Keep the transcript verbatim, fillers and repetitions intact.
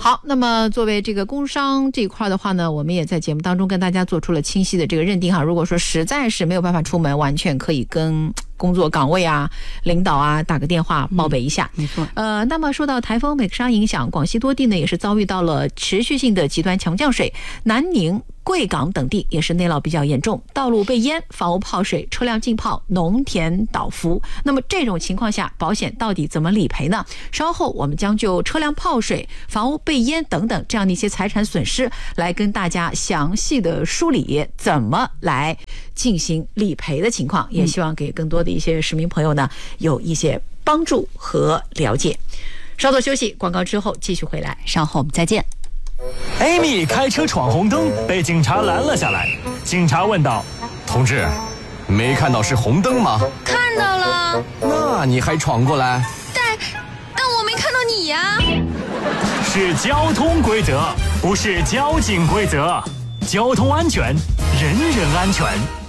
好，那么作为这个工伤这一块的话呢，我们也在节目当中跟大家做出了清晰的这个认定哈。如果说实在是没有办法出门，完全可以跟工作岗位啊、领导啊打个电话报备一下。 嗯、没错。 呃，那么受到台风美克莎影响，广西多地呢也是遭遇到了持续性的极端强降水，南宁、贵港等地也是内涝比较严重，道路被淹，房屋泡水，车辆浸泡，农田倒伏。那么这种情况下，保险到底怎么理赔呢？稍后我们将就车辆泡水、房屋被淹等等这样的一些财产损失来跟大家详细的梳理怎么来进行理赔的情况，也希望给更多的一些市民朋友呢有一些帮助和了解。稍作休息，广告之后继续回来，稍后我们再见。 Amy 开车闯红灯，被警察拦了下来。警察问道：“ 同志，没看到是红灯吗？”“ 看到了。”“ 那你还闯过来？”“ 但但我没看到你呀。”“ 是交通规则，不是交警规则。交通安全，人人安全。”